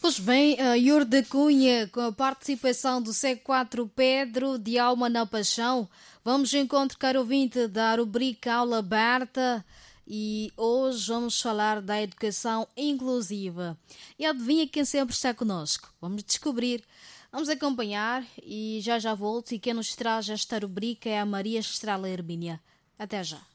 Pois bem, Yuri da Cunha, com a participação do C4 Pedro de Alma na Paixão, vamos encontrar, caro ouvinte, da rubrica Aula Aberta e hoje vamos falar da educação inclusiva. E adivinha quem sempre está conosco? Vamos descobrir, vamos acompanhar e já volto. E quem nos traz esta rubrica é a Maria Estrela Hermínia. Até já.